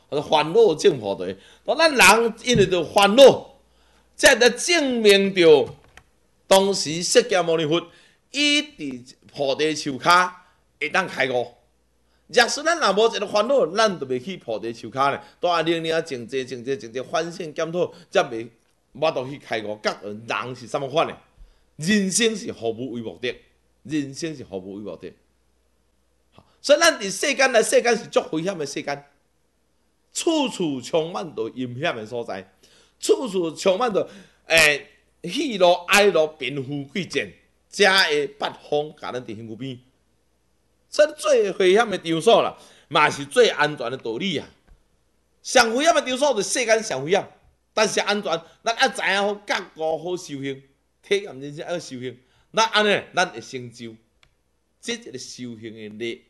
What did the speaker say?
烦恼正菩提。咱人因为着烦恼，才来证明着当时释迦牟尼佛伊伫菩提树骹会当开悟。若是咱若无一个烦恼，咱就袂去菩提树骹咧，都啊宁宁静静反省检讨，才袂我都去开悟。甲人是啥物款的？人生是服务为目的，人生是服务为目的。所以咱伫世间内，世间是足危险的世间，处处充满着阴险的所在，处处充满着喜怒哀乐贫富贵贱，遮会八方甲咱伫身躯边。所以最危险的场所啦，嘛是最安全的道理啊。上危险的场所就是世间上危险，但是安全，咱要知影好觉悟好修行，体验人生要修行，咱安尼咱会成就。这一个修行的